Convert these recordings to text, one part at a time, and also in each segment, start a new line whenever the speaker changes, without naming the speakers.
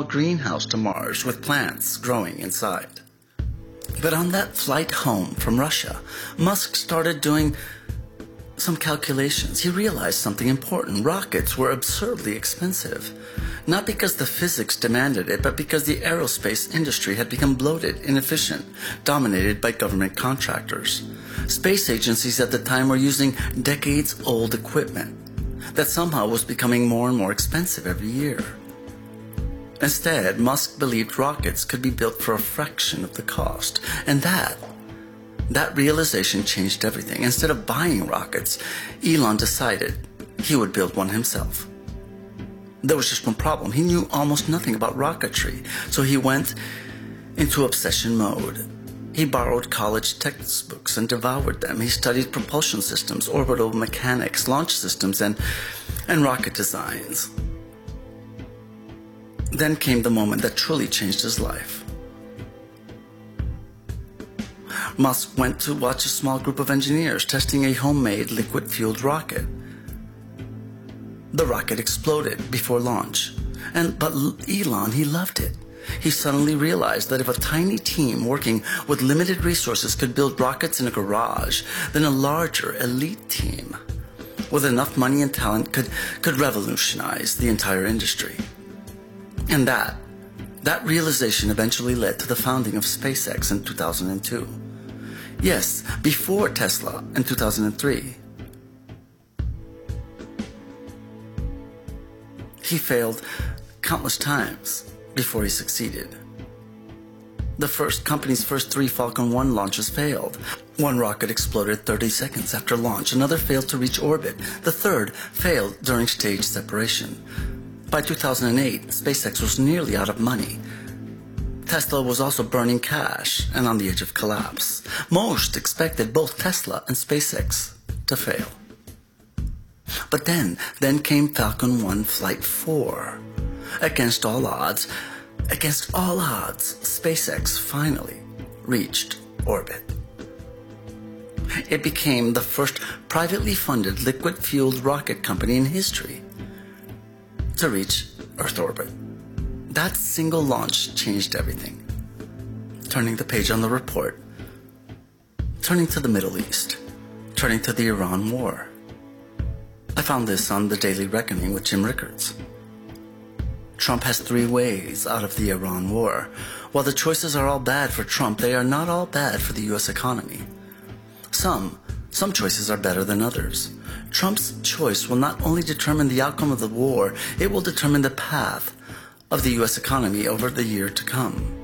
greenhouse to Mars with plants growing inside. But on that flight home from Russia, Musk started doing some calculations. He realized something important. Rockets were absurdly expensive. Not because the physics demanded it, but because the aerospace industry had become bloated, inefficient, dominated by government contractors. Space agencies at the time were using decades-old equipment that somehow was becoming more and more expensive every year. Instead, Musk believed rockets could be built for a fraction of the cost, and that realization changed everything. Instead of buying rockets, Elon decided he would build one himself. There was just one problem. He knew almost nothing about rocketry, so he went into obsession mode. He borrowed college textbooks and devoured them. He studied propulsion systems, orbital mechanics, launch systems, and rocket designs. Then came the moment that truly changed his life. Musk went to watch a small group of engineers testing a homemade liquid-fueled rocket. The rocket exploded before launch. But Elon, he loved it. He suddenly realized that if a tiny team working with limited resources could build rockets in a garage, then a larger, elite team with enough money and talent could revolutionize the entire industry. And that realization eventually led to the founding of SpaceX in 2002. Yes, before Tesla in 2003. He failed countless times before he succeeded. The company's first 3 Falcon 1 launches failed. One rocket exploded 30 seconds after launch. Another failed to reach orbit. The third failed during stage separation. By 2008, SpaceX was nearly out of money. Tesla was also burning cash and on the edge of collapse. Most expected both Tesla and SpaceX to fail. But then came Falcon 1 Flight 4. Against all odds, SpaceX finally reached orbit. It became the first privately funded liquid-fueled rocket company in history to reach Earth orbit. That single launch changed everything. Turning the page on the report, turning to the Middle East, turning to the Iran war. I found this on The Daily Reckoning with Jim Rickards. Trump has 3 ways out of the Iran war. While the choices are all bad for Trump, they are not all bad for the U.S. economy. Some choices are better than others. Trump's choice will not only determine the outcome of the war, it will determine the path of the U.S. economy over the year to come.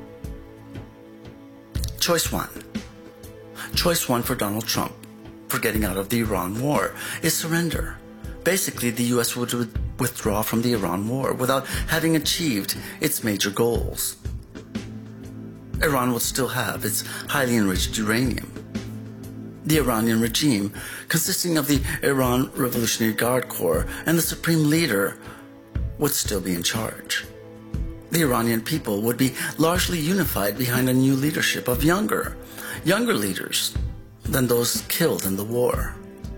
Choice 1. Choice 1 for Donald Trump for getting out of the Iran war is surrender. Basically, the U.S. would withdraw from the Iran war without having achieved its major goals. Iran would still have its highly enriched uranium. The Iranian regime, consisting of the Iran Revolutionary Guard Corps and the supreme leader, would still be in charge. The Iranian people would be largely unified behind a new leadership of younger leaders than those killed in the war.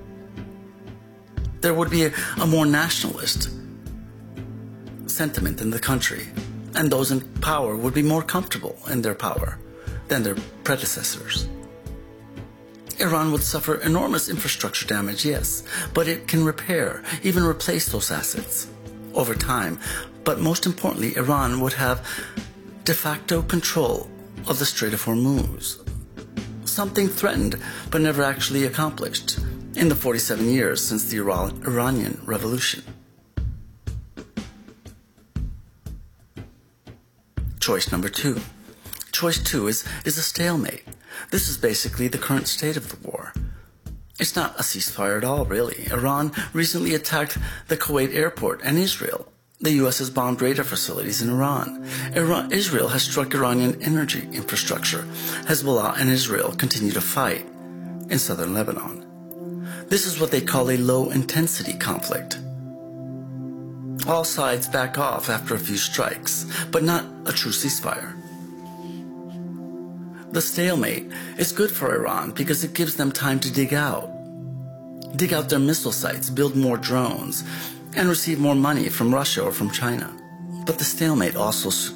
There would be a more nationalist sentiment in the country, and those in power would be more comfortable in their power than their predecessors. Iran would suffer enormous infrastructure damage, yes, but it can repair, even replace those assets over time. But most importantly, Iran would have de facto control of the Strait of Hormuz, something threatened but never actually accomplished in the 47 years since the Iranian Revolution. Choice number 2. Choice 2 is a stalemate. This is basically the current state of the war. It's not a ceasefire at all, really. Iran recently attacked the Kuwait airport and Israel. The U.S. has bombed radar facilities in Iran. Israel has struck Iranian energy infrastructure. Hezbollah and Israel continue to fight in southern Lebanon. This is what they call a low-intensity conflict. All sides back off after a few strikes, but not a true ceasefire. The stalemate is good for Iran because it gives them time to dig out their missile sites, build more drones, and receive more money from Russia or from China. But the stalemate also